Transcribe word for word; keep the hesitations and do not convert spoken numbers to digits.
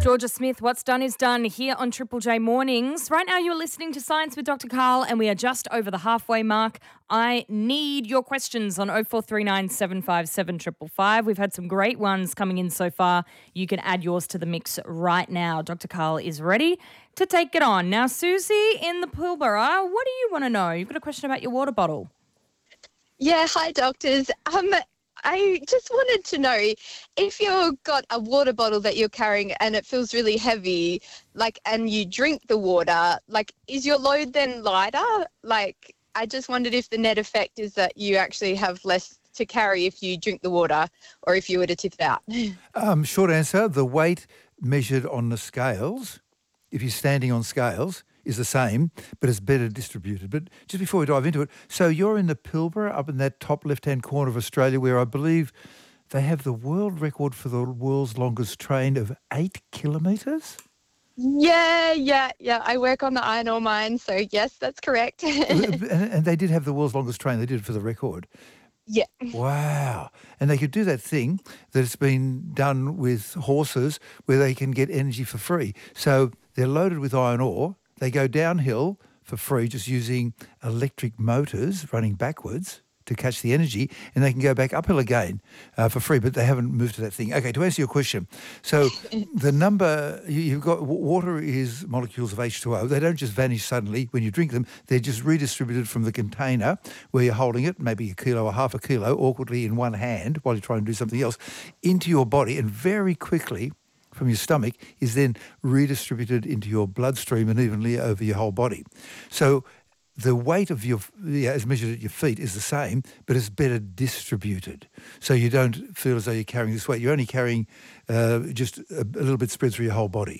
Georgia Smith, what's done is done here on Triple J Mornings. Right now you're listening to Science with Doctor Karl and we are just over the halfway mark. I need your questions on oh four three nine, seven five seven, five five five. We've had some great ones coming in so far. You can add yours to the mix right now. Doctor Karl is ready to take it on. Now, Susie in the Pilbara, what do you want to know? You've got a question about your water bottle. Yeah, hi doctors. Um, I just wanted to know if you've got a water bottle that you're carrying and it feels really heavy, like, and you drink the water, like, is your load then lighter? Like, I just wondered if the net effect is that you actually have less to carry if you drink the water or if you were to tip it out. Um, short answer, the weight measured on the scales, if you're standing on scales, is the same, but it's better distributed. But just before we dive into it, so you're in the Pilbara, up in that top left-hand corner of Australia, where I believe they have the world record for the world's longest train of eight kilometres? Yeah, yeah, yeah. I work on the iron ore mine, so yes, that's correct. and, and they did have the world's longest train. They did it for the record. Yeah. Wow. And they could do that thing that's been done with horses where they can get energy for free. So they're loaded with iron ore. They go downhill for free just using electric motors running backwards to catch the energy, and they can go back uphill again uh, for free, but they haven't moved to that thing. Okay, to answer your question, so the number, you- you've got, water is molecules of H two O. They don't just vanish suddenly when you drink them. They're just redistributed from the container where you're holding it, maybe a kilo or half a kilo, awkwardly in one hand while you're trying to do something else, into your body, and very quickly from your stomach is then redistributed into your bloodstream and evenly over your whole body. So the weight of your, yeah, as measured at your feet, is the same, but it's better distributed. So you don't feel as though you're carrying this weight. You're only carrying uh, just a, a little bit spread through your whole body.